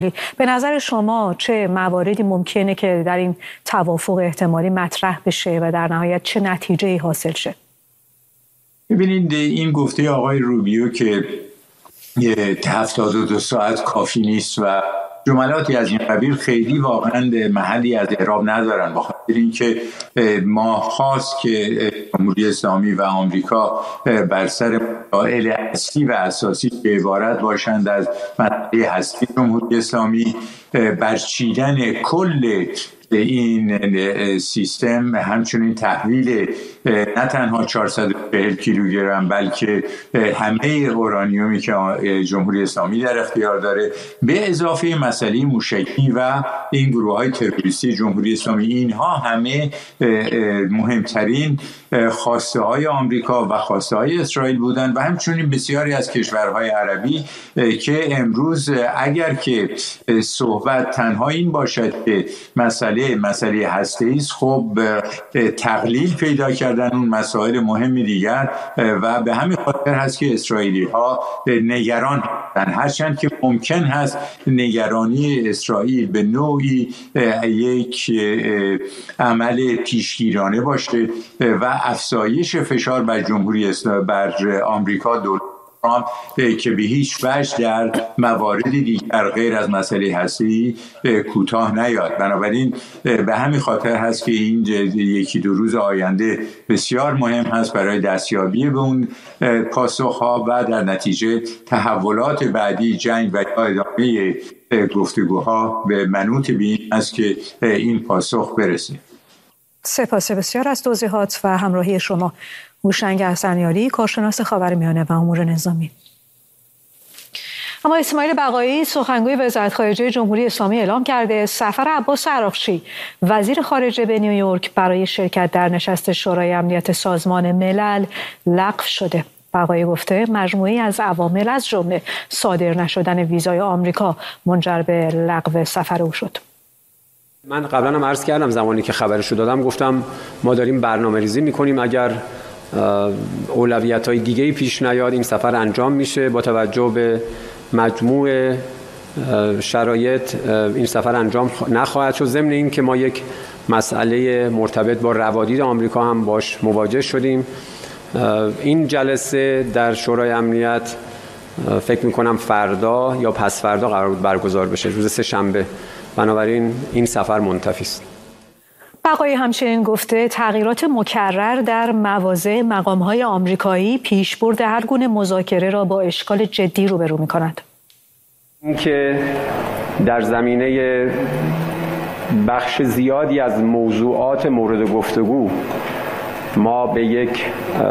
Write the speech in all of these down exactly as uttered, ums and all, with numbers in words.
به نظر شما چه مواردی ممکنه که در این توافق احتمالی مطرح بشه و در نهایت چه نتیجه‌ای حاصل شه؟ ببینید، این گفته آقای روبیو که هفتاد و دو ساعت کافی نیست و جملاتی از این قبیل خیلی واقعا محلی از اعراب ندارن، بخاطر اینکه ما خواست که جمهوری اسلامی و آمریکا بر سر مسائل اصلی و اساسی که عبارت باشند از مسئله هستی جمهوری اسلامی، برچیدن کل این سیستم، همچنین تحویل نه تنها چهارصد و چهل کیلوگرم بلکه همه اورانیومی که جمهوری اسلامی در اختیار داره، به اضافه مسئله موشکی و این گروه‌های تروریستی جمهوری اسلامی، اینها همه مهمترین خواسته های آمریکا و خواسته های اسرائیل بودن و همچنین بسیاری از کشورهای عربی که امروز اگر که صحبت تنها این باشد که مسئله مسئله هسته‌ای است، خب تقلیل پیدا کردن اون مسائل مهم دیگر و به همین خاطر هست که اسرائیلی ها نگران هستند، هرچند که ممکن هست نگرانی اسرائیل به نوعی یک عمل پیشگیرانه باشه و افزایش فشار بر جمهوری اسلامی بر آمریکا دولت که به هیچ وجه در موارد دیگر غیر از مسئله هستی کوتاه نیاد. بنابراین به همین خاطر هست که این یکی دو روز آینده بسیار مهم هست برای دستیابی به اون پاسخها و در نتیجه تحولات بعدی جنگ و ادامه گفتگوها به منوط به این است که این پاسخ برسه. سپاس بسیار از توضیحات و همراهی شما. هوشنگ حسنیاری، کارشناس خاورمیانه و امور نظامی. اما اسماعیل بقایی، سخنگوی وزارت خارجه جمهوری اسلامی، اعلام کرده سفر عباس عراقچی وزیر خارجه به نیویورک برای شرکت در نشست شورای امنیت سازمان ملل لغو شده. بقایی گفته مجموعی از عوامل از جمله صادر نشدن ویزای آمریکا منجر به لغو سفر او شد. من قبلا هم عرض کردم، زمانی که خبرشو دادم گفتم ما داریم برنامه ریزی میکنیم، اگر اولویت‌های دیگه‌ای پیش نیاد این سفر انجام میشه. با توجه به مجموع شرایط این سفر انجام نخواهد شد. ضمن این که ما یک مسئله مرتبط با روادید آمریکا هم باش مواجه شدیم. این جلسه در شورای امنیت فکر میکنم فردا یا پس فردا قرار بود برگزار بشه، روز سه شنبه. بنابراین این سفر منتفی است. بقایی همچنین گفته تغییرات مکرر در مواضع مقام‌های آمریکایی پیشبرد هر گونه مذاکره را با اشکال جدی روبرو می‌کند. اینکه در زمینه بخش زیادی از موضوعات مورد گفتگو ما به یک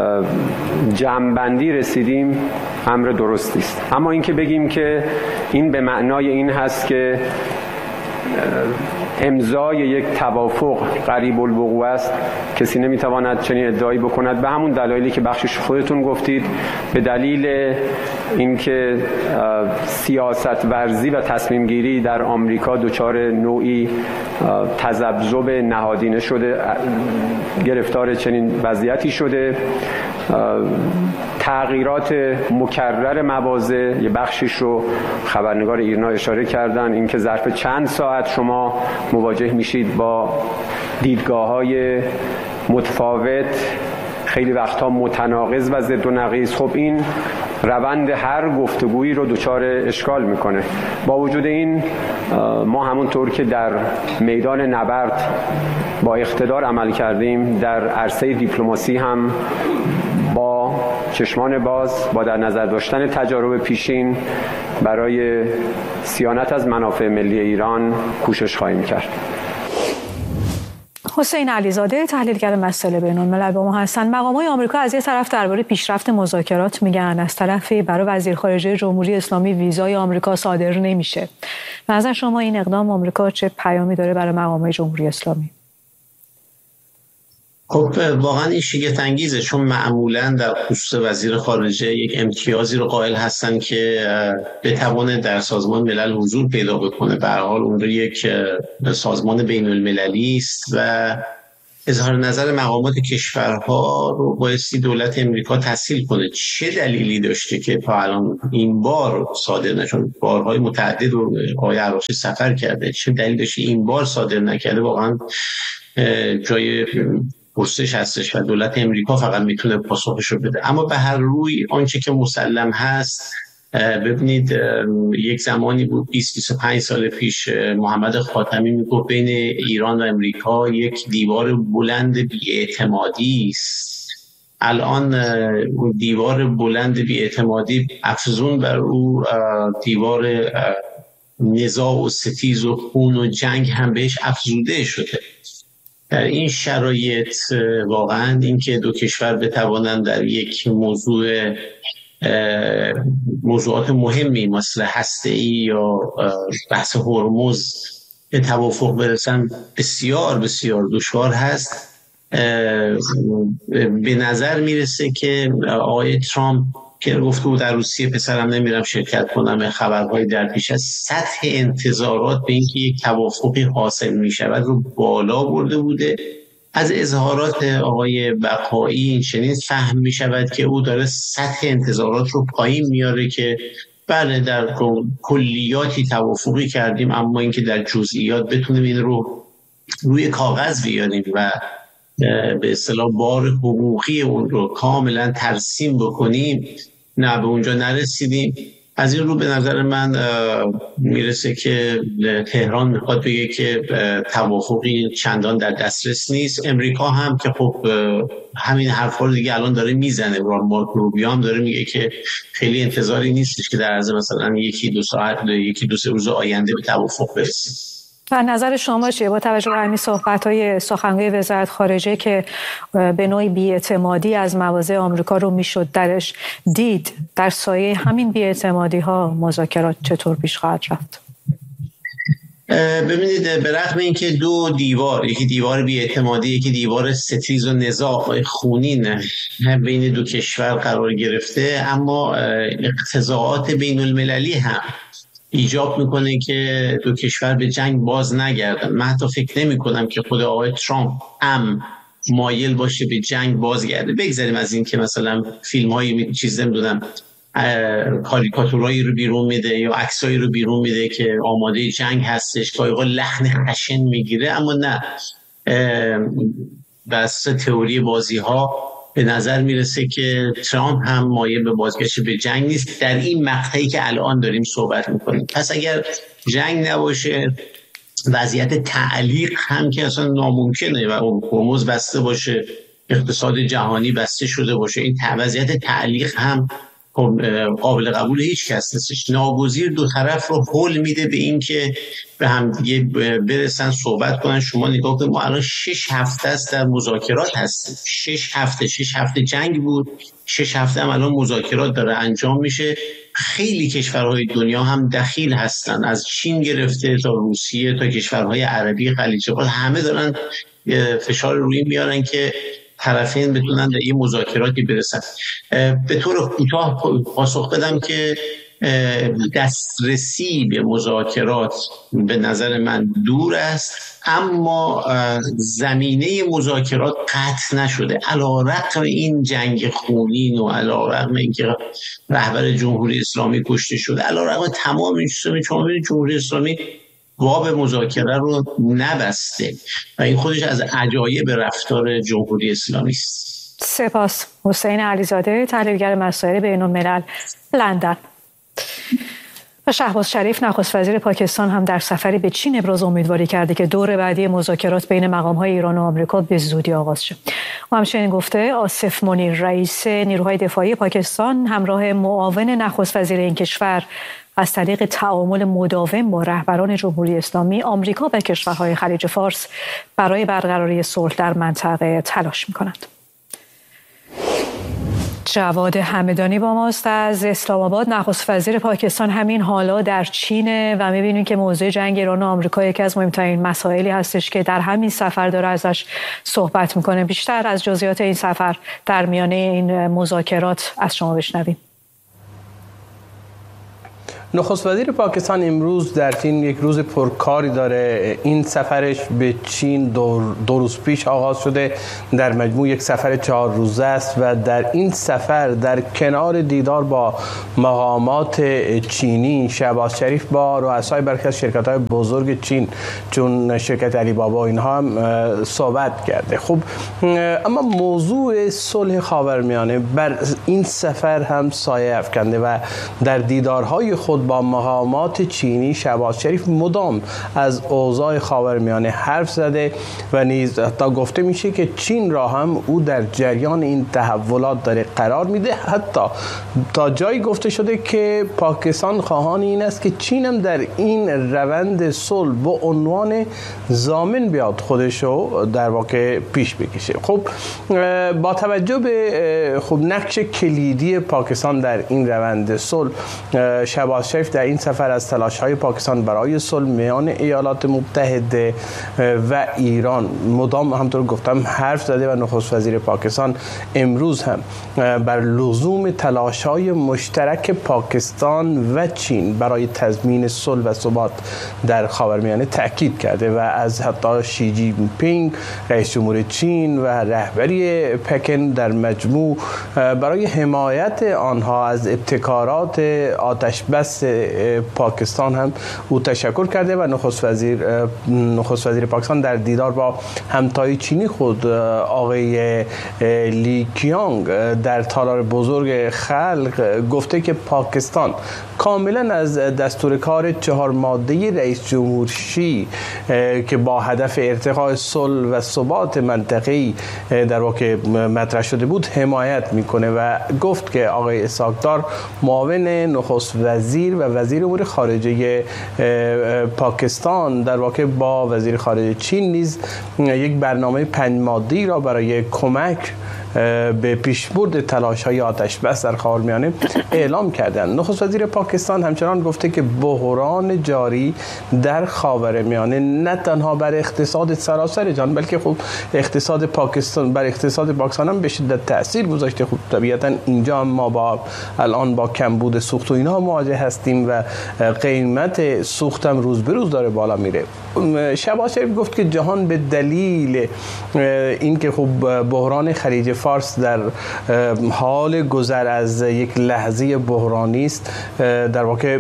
جمع‌بندی رسیدیم امر درستی است، اما اینکه بگیم که این به معنای این هست که امضای یک توافق قریب الوقوع است، کسی نمیتواند چنین ادعایی بکند، به همون دلایلی که بخشش خودتون گفتید، به دلیل اینکه سیاست ورزی و تصمیم گیری در آمریکا دچار نوعی تذبذب نهادینه شده، گرفتار چنین وضعیتی شده. تغییرات مکرر مواضع، یه بخشیش رو خبرنگار ایرنا اشاره کردن، اینکه ظرف چند ساعت شما مواجه میشید با دیدگاه‌های متفاوت، خیلی وقتها متناقض و ضد و نقیض. خب این روند هر گفتگویی رو دچار اشکال میکنه. با وجود این ما همونطور که در میدان نبرد با اقتدار عمل کردیم، در عرصه دیپلماسی هم با چشمان باز، با در نظر داشتن تجارب پیشین برای صیانت از منافع ملی ایران کوشش خواهیم کرد. حسین علیزاده، تحلیلگر مسائل بین‌الملل با ما هستند. مقامات آمریکا از یک طرف درباره پیشرفت مذاکرات میگن، از طرفی برای وزیر خارجه جمهوری اسلامی ویزای آمریکا صادر نمیشه. به نظر شما این اقدام آمریکا چه پیامی داره برای مقامات جمهوری اسلامی؟ خب واقعا این شگفت انگیزه، چون معمولا در خصوص وزیر خارجه یک امتیازی رو قائل هستن که بتوانه در سازمان ملل حضور پیدا بکنه. به هر حال اون یک سازمان بین المللی است و اظهار نظر مقامات کشورها رو بایستی دولت امریکا تسهیل کنه. چه دلیلی داشته که تا الان این بار صادر نشد؟ بارهای متعدد و آقای عراقچی سفر کرده، چه دلیلی داشته این بار صادر نکرده؟ واقعا جای پرسش هستش و دولت امریکا فقط میتونه پاسخش رو بده. اما به هر روی آنچه که مسلم هست، ببینید یک زمانی بود بیست بیست و پنج سال پیش محمد خاتمی میگفت بین ایران و امریکا یک دیوار بلند بی‌اعتمادی است. الان اون دیوار بلند بی‌اعتمادی افزون بر او دیوار نزاع و ستیز و خون و جنگ هم بهش افزوده شده. در این شرایط واقعا اینکه دو کشور بتوانند در یک موضوع موضوعات مهمی مثل هسته‌ای یا بحث هرمز به توافق برسن بسیار بسیار دشوار هست. به نظر میرسه که آقای ترامپ که گفته بود در روسیه پسرم نمیرم شرکت کنم، خبرهای در پیش از سطح انتظارات به اینکه یک توافقی حاصل میشود رو بالا برده بوده. از اظهارات آقای بقایی این چنین فهم می شود که او داره سطح انتظارات رو پایین میاره که بله در کلیاتی توافقی کردیم، اما اینکه در جزئیات بتونیم این رو روی کاغذ بیاریم و به اصطلاح بار حقوقی اون رو کاملا ترسیم بکنیم، نه به اونجا نرسیدیم. از این رو به نظر من میرسه که تهران میخواد بگه که توافقی چندان در دسترس نیست. امریکا هم که خب همین حرفا رو دیگه الان داره میزنه، مارکو روبیو هم داره میگه که خیلی انتظاری نیستش که در عرض مثلا یکی دو ساعت یکی دو سه روز آینده به توافق برسیم. و نظر شما چیه با توجه به همین صحبت‌های سخنگوی وزارت خارجه که به نوعی بی‌اعتمادی از مواضع آمریکا رو میشد درش دید، در سایه همین بی‌اعتمادی‌ها مذاکرات چطور پیش خواهد رفت؟ ببینید، به رغم اینکه دو دیوار، یکی دیوار بی‌اعتمادی یکی دیوار ستیز و نزاع خونین بین دو کشور قرار گرفته، اما اقتضاعات بین المللی هم ایجاب میکنه که دو کشور به جنگ باز نگردن. من حتی فکر نمی کنم که خود آقای ترامپ هم مایل باشه به جنگ بازگرده. بگذاریم از این که مثلا فیلم های چیز نمیدونم کاریکاتورایی رو بیرون میده یا عکسایی رو بیرون میده که آماده جنگ هستش، گاهی اوقات لحن خشن میگیره، اما نه، بس تئوری بازی ها به نظر میرسه که ترامپ هم مایل به بازگشت به جنگ نیست در این مقطعی که الان داریم صحبت میکنیم. پس اگر جنگ نباشه، وضعیت تعلیق هم که اصلا ناممکنه و هرمز بسته باشه، اقتصاد جهانی بسته شده باشه، این وضعیت تعلیق هم قابل قبول هیچ کس نیستش. ناگزیر دو طرف رو هول میده به این که به هم دیگه برسن، صحبت کنن. شما نگاه کنید، ما الان شش هفته است در مذاکرات هستیم. شش هفته شش هفته جنگ بود، شش هفته هم الان مذاکرات داره انجام میشه. خیلی کشورهای دنیا هم دخیل هستن، از چین گرفته تا روسیه تا کشورهای عربی خلیج فارس، همه دارن فشار روی میارن که طرفین بتونن به این مذاکراتی برسن. به طور کوتاه پاسخ بدم که دسترسی به مذاکرات به نظر من دور است، اما زمینه مذاکرات قطع نشده. علی‌رغم این جنگ خونین و علی‌رغم اینکه رهبر جمهوری اسلامی کشته شده، علی‌رغم تمام این چیزا، چون جمهوری اسلامی باب مذاکره رو نبسته و این خودش از عجایب رفتار جمهوری اسلامی است. سپاس. حسین علیزاده، تحلیلگر مسائل بین الملل، لندن. و شهباز شریف، نخست وزیر پاکستان، هم در سفری به چین ابراز امیدواری کرده که دور بعدی مذاکرات بین مقام‌های ایران و آمریکا به زودی آغاز شد. و همچنین گفته آصف منیر، رئیس نیروهای دفاعی پاکستان، همراه معاون نخست وزیر این کشور از طریق تعامل مداوم با رهبران جمهوری اسلامی، آمریکا و کشورهای خلیج فارس برای برقراری صلح در منطقه تلاش می‌کنند. جواد همدانی با ماست از اسلام آباد. نخست وزیر پاکستان همین حالا در چینه و می‌بینیم که موضوع جنگ ایران و آمریکا یکی از مهمترین مسائلی هستش که در همین سفر داره ازش صحبت می‌کنه. بیشتر از جزئیات این سفر در میانه این مذاکرات از شما بشنویم. نخست وزیر پاکستان امروز در چین یک روز پرکاری داره. این سفرش به چین دو, دو روز پیش آغاز شده، در مجموع یک سفر چهار روزه است و در این سفر در کنار دیدار با مقامات چینی، شهباز شریف با رؤسای برخی از شرکت‌های بزرگ چین چون شرکت علی بابا اینها هم صحبت کرده. خب اما موضوع صلح خاورمیانه بر این سفر هم سایه افکنده و در دیدارهای خود با مقامات چینی شهباز شریف مدام از اوضاع خاورمیانه حرف زده و نیز حتی گفته میشه که چین را هم او در جریان این تحولات داره قرار میده. حتی تا جایی گفته شده که پاکستان خواهان این است که چین هم در این روند صلح با عنوان ضامن بیاد خودشو در واقع پیش بکشه. خب با توجه به خب نقش کلیدی پاکستان در این روند صلح، شهباز شریف در این سفر از تلاش‌های پاکستان برای صلح میان ایالات متحده و ایران مدام همطور گفتم حرف زده و نخست وزیر پاکستان امروز هم بر لزوم تلاش‌های مشترک پاکستان و چین برای تضمین صلح و ثبات در خاورمیانه تاکید کرده و از حتی شی جین پینگ رئیس جمهور چین و رهبری پکن در مجموع برای حمایت آنها از ابتکارات آتش بس پاکستان هم او تشکر کرده و نخست وزیر نخست وزیر پاکستان در دیدار با همتای چینی خود آقای لی کیانگ در تالار بزرگ خلق گفته که پاکستان کاملا از دستور کار چهار ماده رئیس جمهور شی که با هدف ارتقاء صلح و ثبات منطقه‌ای در واقع مطرح شده بود حمایت میکنه و گفت که آقای اسحاق‌دار معاون نخست وزیر و وزیر امور خارجه پاکستان در واقع با وزیر خارجه چین نیز یک برنامه پنج ماده‌ای را برای کمک به پیشبرد تلاش‌های آتش بس در خاورمیانه اعلام کردند. نخست وزیر پاکستان همچنان گفته که بحران جاری در خاورمیانه نه تنها بر اقتصاد سراسر جهان بلکه خب اقتصاد پاکستان بر اقتصاد پاکستان هم به شدت تاثیر گذاشته. خب طبیعتا اینجا هم ما با الان با کمبود سوخت و اینها مواجه هستیم و قیمت سوخت هم روز به روز داره بالا میره. شهباز شریف گفت که جهان به دلیل اینکه خب بحران خلیج فارس در حال گذر از یک لحظه بحرانی است، در واقع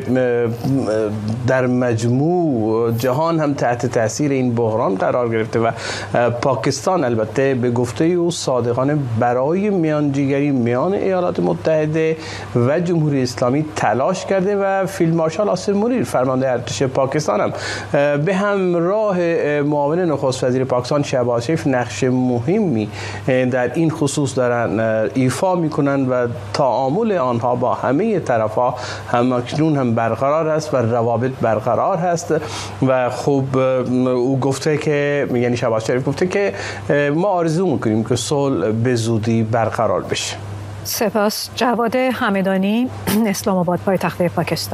در مجموع جهان هم تحت تاثیر این بحران قرار گرفته و پاکستان البته به گفته او صادقانه برای میانجیگری میان ایالات متحده و جمهوری اسلامی تلاش کرده و فیلد مارشال آصف منیر فرمانده ارتش پاکستان هم به همراه معاون نخست وزیر پاکستان شهباز شریف نقش مهمی در این خصوص دارن ایفا میکنن و تعامل آنها با همه طرفا هم اکنون هم برقرار است و روابط برقرار هست و خوب او گفته که یعنی شهباز شریف گفته که ما آرزو میکنیم که صلح به زودی برقرار بشه. سپاس. جواد همدانی، اسلام آباد، پایتخت پاکستان.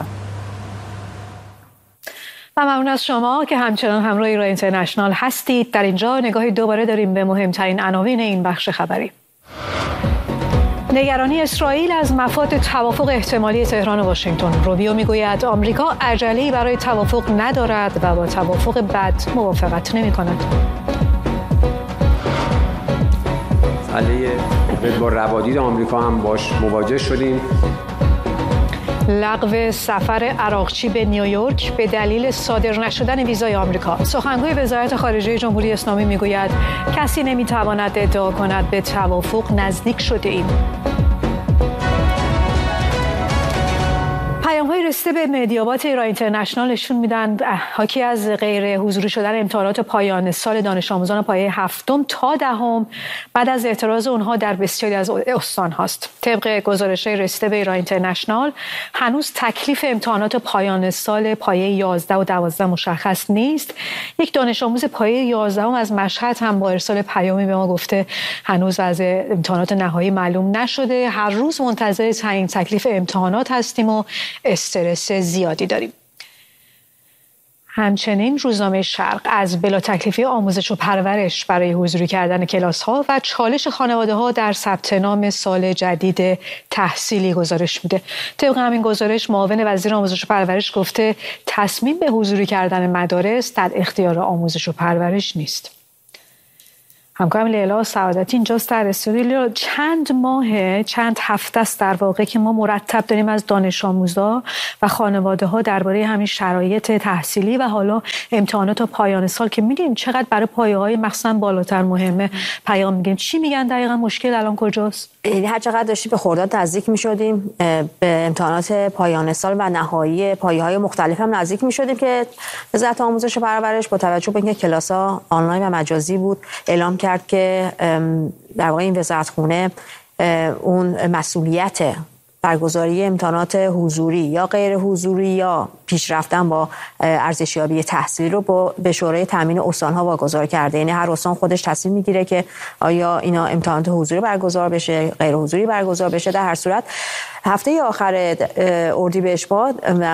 و ممنون از شما که همچنان همراه ایران اینترنشنال هستید. در اینجا نگاهی دوباره داریم به مهمترین عناوین این بخش خبری. نگرانی اسرائیل از مفاد توافق احتمالی تهران و واشنگتن. روبیو میگوید آمریکا عجله‌ای برای توافق ندارد و با توافق بد موافقت نمی‌کند. مسئله با روادید آمریکا هم باش مواجه شدیم. لغو سفر عراقچی به نیویورک به دلیل صادر نشدن ویزای آمریکا. سخنگوی وزارت خارجه جمهوری اسلامی میگوید کسی نمیتواند ادعا کند به توافق نزدیک شده ایم. پیام‌های رسیده به مدیابات ایران اینترنشنال نشون میدن حاکی از غیر حضوری شدن امتحانات پایان سال دانش آموزان پایه هفتم تا دهم بعد از اعتراض اونها در بسیاری از استان هاست. طبق گزارش‌های رسیده به ایران اینترنشنال هنوز تکلیف امتحانات پایان سال پایه یازده و دوازده مشخص نیست. یک دانش آموز پایه یازده از مشهد هم با ارسال پیامی به ما گفته هنوز از امتحانات نهایی معلوم نشده. هر روز منتظر تعیین تکلیف امتحانات هستیم و استرس زیادی داریم. همچنین روزنامه شرق از بلا تکلیفی آموزش و پرورش برای حضوری کردن کلاس ها و چالش خانواده ها در ثبت نام سال جدید تحصیلی گزارش میده. طبق همین گزارش معاون وزیر آموزش و پرورش گفته تصمیم به حضوری کردن مدارس در اختیار آموزش و پرورش نیست. همکارم لیلا سعادتی اینجاست در استودیو. چند ماه چند هفته است در واقع که ما مرتب داریم از دانش آموزا و خانواده ها درباره همین شرایط تحصیلی و حالا امتحانات تا پایان سال که میدیم چقدر برای پایه های مخصوصا بالاتر مهمه پیام میگیم. چی میگن دقیقا؟ مشکل الان کجاست؟ یعنی هر چقدر داشتیم به خرداد نزدیک میشدیم به امتحانات پایان سال و نهایی پایه های مختلف هم نزدیک میشدیم که وزارت آموزش و پرورش با توجه به اینکه کلاس ها آنلاین و مجازی بود اعلام کرد که در واقع این وزارتخونه اون مسئولیت برگزاری امتحانات حضوری یا غیر حضوری یا پیشرفتن با ارزشیابی تحصیلی رو با به شورای تامین استان‌ها واگذار کرده. یعنی هر استان خودش تصمیم میگیره که آیا اینا امتحانات حضوری برگزار بشه، غیر حضوری برگزار بشه. در هر صورت هفته آخر اردیبهشت ماه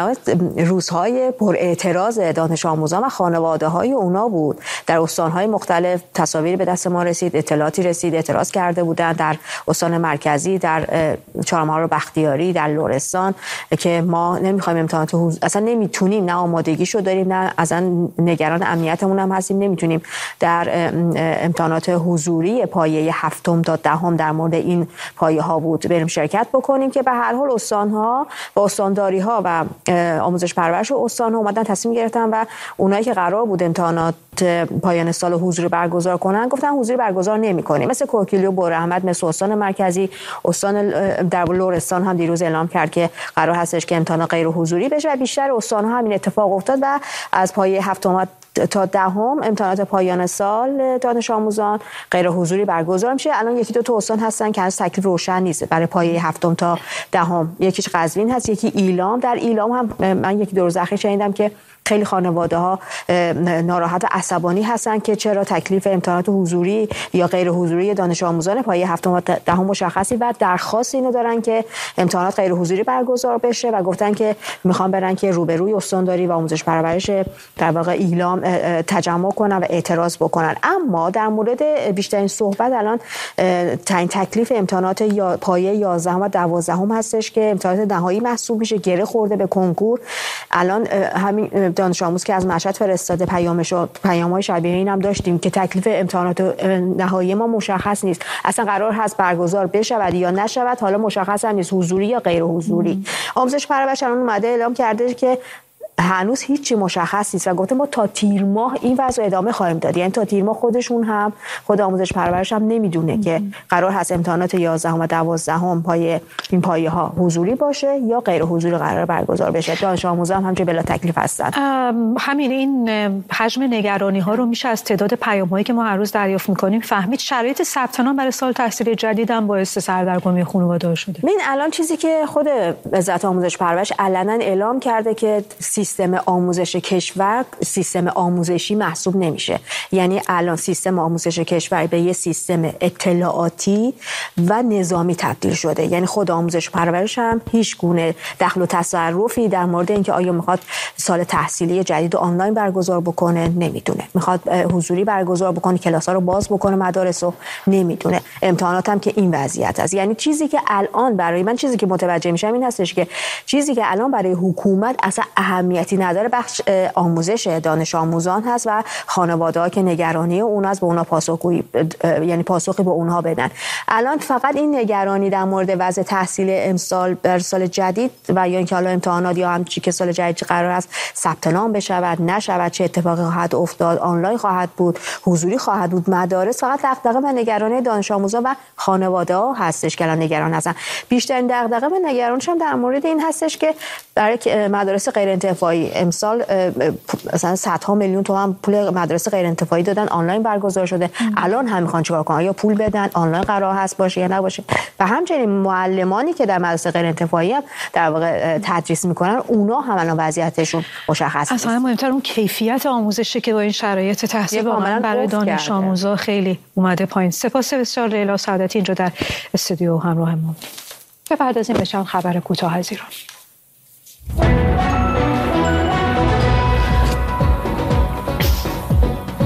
روزهای پر اعتراض دانش آموزان و خانواده‌های اونا بود. در استان‌های مختلف تصاویری به دست ما رسید، اطلاعاتی رسید، اعتراض کرده بودن در استان مرکزی، در چهارمحال و بختیاری، در لرستان که ما نمی‌خوایم امتحانات حضوری، اصلا نمیتونیم، نه آمادگیشو داریم، نه اصلا نگران امنیتمون هم هستیم، نمیتونیم در امتحانات حضوری پایه هفتم تا دهم در مورد این پایه ها بود بریم شرکت بکنیم که به هر حال استان‌ها با استانداری ها و آموزش پرورش و استان‌ها اومدن تصمیم گرفتن و اونایی که قرار بود امتحانات پایان سال حضوری برگزار کنن گفتن حضوری برگزار نمی‌کنیم. مثل کوکیلی و بوراحمد، مثل استان مرکزی، استان در لرستان هم دیروز اعلام کرد که قرار هستش که امتحان غیر حضوری بشه و بیشتر استان‌ها همین اتفاق افتاد و از پایه هفتم تا دهم امتحانات پایان سال دانش آموزان غیر حضوری برگزار میشه. الان یکی دو تا استان هستن که از تکلیف روشن نیست برای پایه هفتم تا دهم. یکیش قزوین هست، یکی ایلام. در ایلام هم من یکی دو روز اخیر شنیدم که خیلی خانواده ها ناراحت و عصبانی هستن که چرا تکلیف امتحانات حضوری یا غیر حضوری دانش آموزان پایه هفتم و دهم مشخصی و درخواست اینو دارن که امتحانات غیر حضوری برگزار بشه و گفتن که میخوان برن که روبروی استانداری و آموزش پرورش در واقع ایلام تجمع کنن و اعتراض بکنن. اما در مورد بیشترین صحبت الان تعیین تکلیف امتحانات یا پایه یازدهم و دوازدهم هستش که امتحانات نهایی محسوب میشه، گره خورده به کنکور. الان همین دانش آموز که از مشهد فرستاده پیامش و پیام‌های شبیه این هم داشتیم که تکلیف امتحانات نهایی ما مشخص نیست، اصلا قرار هست برگزار بشود یا نشود، حالا مشخص هم نیست حضوری یا غیر حضوری. آموزش پرورش الان اومده اعلام کرده که هنوز هیچی مشخص نیست و گفته ما تا تیر ماه این وضع ادامه خواهیم داد. یعنی تا تیر ماه خودشون هم خود آموزش پرورش هم نمیدونه که قرار هست امتحانات یازدهم و دوازدهم پای این پایه ها حضوری باشه یا غیر حضوری قرار برگزار بشه. دانش آموزان هم چه بلا تکلیف هستن. همین این حجم نگرانی ها رو میشه از تعداد پیام هایی که ما هر روز دریافت میکنیم فهمید. شرایط ثبت نام برای سال تحصیلی جدید هم باعث سردرگمی خانواده شده. ببین الان چیزی که خود وزارت آموزش پرورش علنا اعلام کرده که سیستم آموزش کشور سیستم آموزشی محسوب نمیشه. یعنی الان سیستم آموزش کشور به یه سیستم اطلاعاتی و نظامی تبدیل شده. یعنی خود آموزش پرورش هم هیچ گونه دخل و تصرفی در مورد اینکه آیا میخواد سال تحصیلی جدید آنلاین برگزار بکنه نمیدونه، میخواد حضوری برگزار بکنه، کلاس‌ها رو باز بکنه، مدارس رو نمیدونه، امتحانات هم که این وضعیت است. یعنی چیزی که الان برای من چیزی که متوجه میشم این هستش که چیزی که الان برای حکومت اصلا اهمیتی نداره بخش آموزش دانش آموزان هست و خانواده‌ها که نگرانی اون است به اونا پاسخگویی یعنی پاسخی به اونها بدن. الان فقط این نگرانی در مورد وضع تحصیل امسال بر سال جدید و یا اینکه حالا امتحانات یا هم چی که سال جدید قرار است ثبت نام بشود نشود، چه اتفاقی خواهد افتاد، آنلاین خواهد بود، حضوری خواهد بود، مدارس، فقط دغدغه و نگرانی دانش آموزان و خانواده‌ها هستش که الان نگران هستن. بیشترین دغدغه و نگرانیش هم در مورد این هستش که برای مدارس غیر انتفاعی امسال مثلا صدها میلیون تومان پول مدارس غیر انتفاعی دادن، آنلاین برگزار شده. ام. الان هم میخوان چیکار کنن؟ یا پول بدن آنلاین قرار هست باشه یا نباشه؟ و همچنین معلمانی که در مدارس غیر انتفاعی هم در واقع تدریس میکنن اونا هم الان وضعیتشون مشخص نیست. اصلا مهمتر اون کیفیت آموزشه که با این شرایط تحصیل واقعا برای دانش آموزا خیلی اومده پایین. سپاس بسیار لیلا سعادتی اینجا در استودیو همراه ما. بپردازیم به چند خبر کوتاه از ایران.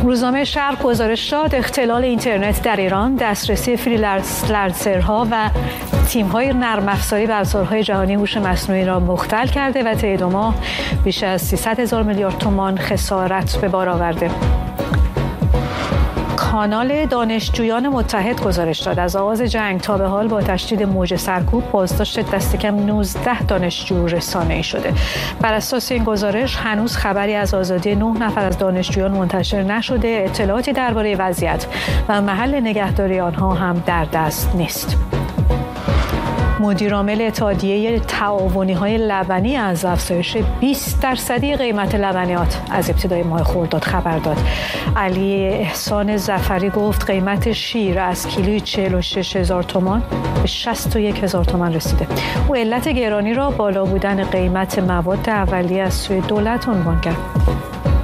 روزنامه شرق گزارش داد اختلال اینترنت در ایران دسترسی فریلنسرها و تیم‌های نرم افزاری بازارهای جهانی هوش مصنوعی را مختل کرده و طی دو ماه بیش از سیصد هزار میلیارد تومان خسارت به بار آورده. کانال دانشجویان متحد گزارش داد از آغاز جنگ تا به حال با تشدید موج سرکوب بازداشت دست کم نوزده دانشجو رسانه‌ای شده. بر اساس این گزارش هنوز خبری از آزادی نه نفر از دانشجویان منتشر نشده، اطلاعاتی درباره وضعیت و محل نگهداری آنها هم در دست نیست. مدیرعامل اتحادیه تعاونی‌های لبنی از افزایش بیست درصدی قیمت لبنیات از ابتدای ماه خرداد خبر داد. علی احسان ظفری گفت قیمت شیر از کیلوی چهل و شش هزار تومان به شصت و یک هزار تومان رسیده. او علت گرانی را بالا بودن قیمت مواد اولیه از سوی دولت عنوان کرد.